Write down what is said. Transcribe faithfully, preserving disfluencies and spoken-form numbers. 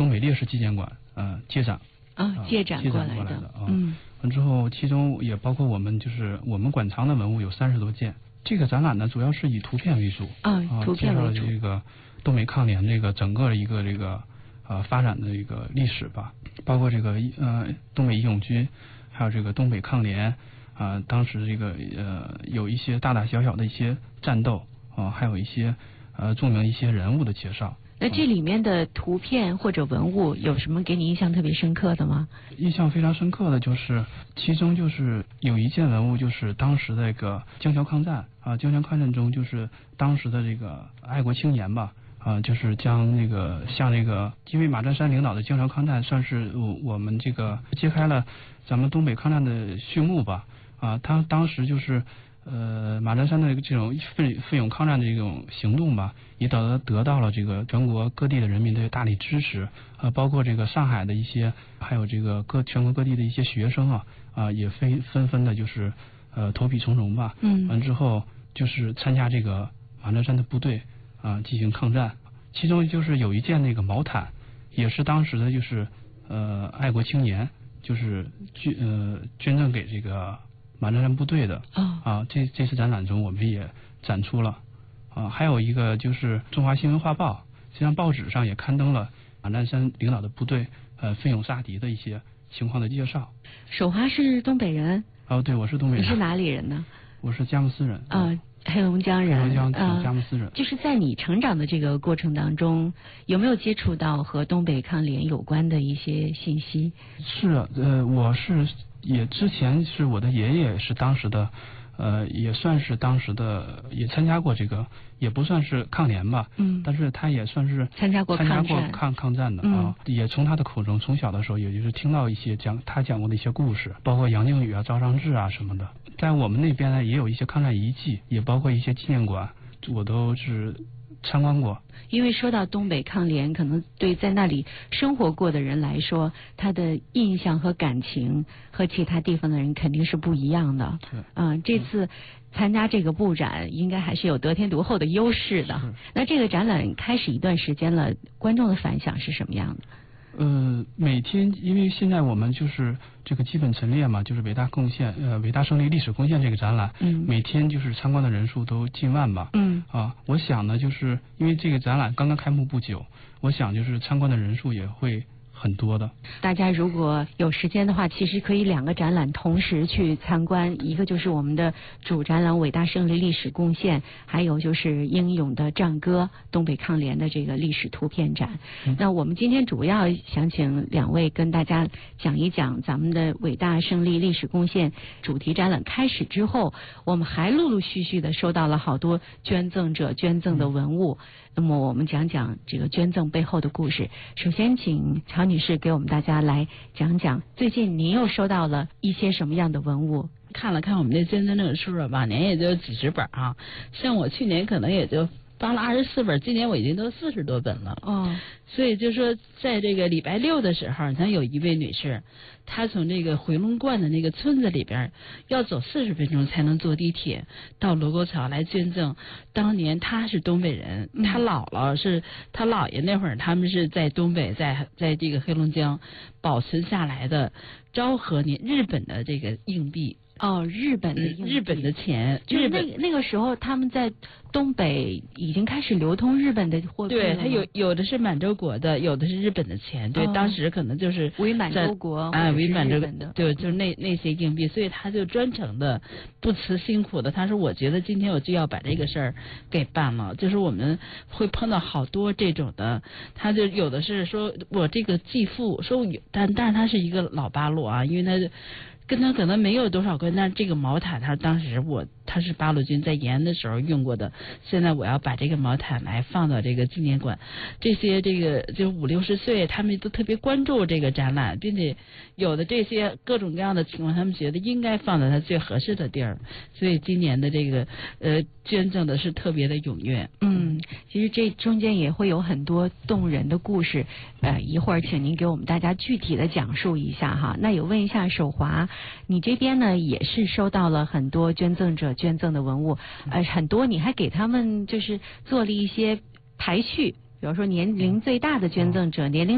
东北烈士纪念馆呃借展啊、哦，借展过来的， 过来的啊。 嗯， 完之后，其中也包括我们就是我们馆藏的文物有三十多件。这个展览呢，主要是以图片为主啊、哦，图片为主， 介绍这个东北抗联这个整个一个这个呃发展的一个历史吧，包括这个呃东北义勇军，还有这个东北抗联啊、呃，当时这个呃有一些大大小小的一些战斗啊、呃，还有一些呃著名一些人物的介绍。 那这里面的图片或者文物有什么给你印象特别深刻的吗？ 印象非常深刻的就是，其中就是有一件文物，就是当时的这个江桥抗战啊，江桥抗战中就是当时的这个爱国青年吧啊，就是将那个像那个，因为马占山领导的江桥抗战算是我我们这个揭开了咱们东北抗战的序幕吧啊，他当时就是。呃，马占山的这种奋奋勇抗战的这种行动吧，也得得到了这个全国各地的人民的大力支持，呃，包括这个上海的一些，还有这个各全国各地的一些学生啊，啊、呃，也纷纷纷的就是呃投笔从戎吧， 嗯， 完之后就是参加这个马占山的部队啊、呃、进行抗战，其中就是有一件那个毛毯，也是当时的就是呃爱国青年就是捐呃捐赠给这个。马占山部队的啊、 哦、 啊，这这次展览中我们也展出了啊，还有一个就是《中华新文化报》，实际上报纸上也刊登了马占山领导的部队呃奋勇杀敌的一些情况的介绍。 手华是东北人？ 哦，对，我是东北人。 你是哪里人呢？ 我是佳木斯人。 啊、呃，黑龙江人。 黑龙江呃佳木斯人。 就是在你成长的这个过程当中，有没有接触到和东北抗联有关的一些信息？ 是啊，呃，我是。也之前是我的爷爷是当时的，呃，也算是当时的也参加过这个，也不算是抗联吧， 嗯， 但是他也算是参加过参加过抗抗战的啊、 嗯， 也从他的口中从小的时候也就是听到一些讲他讲过的一些故事，包括杨靖宇啊、赵尚志啊什么的。在我们那边呢，也有一些抗战遗迹，也包括一些纪念馆，我都是参观过。 因为说到东北抗联，可能对在那里生活过的人来说，他的印象和感情和其他地方的人肯定是不一样的。 对， 嗯、呃，这次参加这个布展，应该还是有得天独厚的优势的。那这个展览开始一段时间了，观众的反响是什么样的？ 呃，每天因为现在我们就是这个基本陈列嘛，就是伟大贡献呃伟大胜利历史贡献这个展览， 嗯， 每天就是参观的人数都近万吧， 嗯， 啊，我想呢，就是因为这个展览刚刚开幕不久，我想就是参观的人数也会很多的。 大家如果有时间的话，其实可以两个展览同时去参观，一个就是我们的主展览伟大胜利历史贡献，还有就是英勇的战歌东北抗联的这个历史图片展、嗯、那我们今天主要想请两位跟大家讲一讲咱们的伟大胜利历史贡献主题展览开始之后，我们还陆陆续续的收到了好多捐赠者捐赠的文物、嗯、那么我们讲讲这个捐赠背后的故事。首先请曹女士给我们大家来讲讲，最近您又收到了一些什么样的文物？ 看了看我们的捐赠证书啊，往年也就几十本啊，像我去年可能也就发了二十四本，今年我已经都四十多本了。 哦， 所以就说在这个礼拜六的时候，咱有一位女士，她从这个回龙观的那个村子里边要走四十分钟才能坐地铁到卢沟桥来捐赠。当年她是东北人，她姥姥是她姥爷那会儿，他们是在东北，在在这个黑龙江保存下来的昭和年日本的这个硬币。 哦，日本的硬币、 嗯、日本的钱， 就是那那个时候他们在东北已经开始流通日本的货币了。 对，它有有的是满洲国的，有的是日本的钱。对，哦、当时可能就是伪满洲国啊，伪满洲的， 对，就是那那些硬币，所以他就专程的不辞辛苦的，他说我觉得今天我就要把这个事儿给办了。就是我们会碰到好多这种的，他就有的是说我这个继父说有，但但是他是一个老八路啊，因为他。跟他可能没有多少关，但是这个毛毯，他当时我他是八路军在延安的时候用过的，现在我要把这个毛毯来放到这个纪念馆。这些这个就五六十岁，他们都特别关注这个展览，并且有的这些各种各样的情况，他们觉得应该放在他最合适的地儿，所以今年的这个呃捐赠的是特别的踊跃。 嗯，其实这中间也会有很多动人的故事，呃，一会儿请您给我们大家具体的讲述一下哈。那有问一下手华。你这边呢也是收到了很多捐赠者捐赠的文物，呃，很多你还给他们就是做了一些排序，比如说年龄最大的捐赠者，年龄